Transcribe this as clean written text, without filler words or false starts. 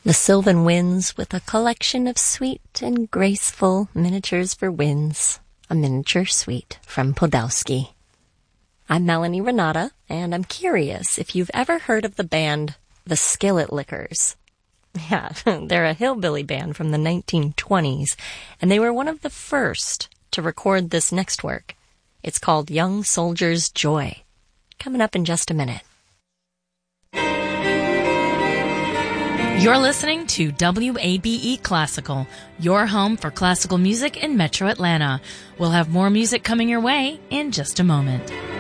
The Sylvan Winds with a collection of sweet and graceful miniatures for winds. A miniature suite from Podolsky. I'm Melanie Renata, and I'm curious if you've ever heard of the band The Skillet Lickers. Yeah, they're a hillbilly band from the 1920s, and they were one of the first to record this next work. It's called Young Soldier's Joy. Coming up in just a minute. You're listening to WABE Classical, your home for classical music in Metro Atlanta. We'll have more music coming your way in just a moment.